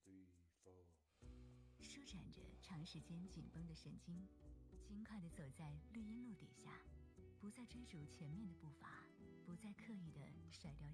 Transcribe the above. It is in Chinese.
舒展着长时间紧绷的神经，轻快地走在绿荫路底下，不再追逐前面的步伐，不再刻意地甩掉